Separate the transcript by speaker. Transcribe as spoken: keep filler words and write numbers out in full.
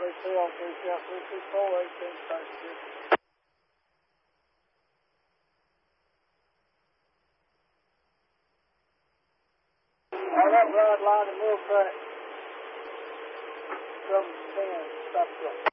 Speaker 1: three two oh three three three two four eighteen thirty-six. On that broad line, the mill track, from ten, stop the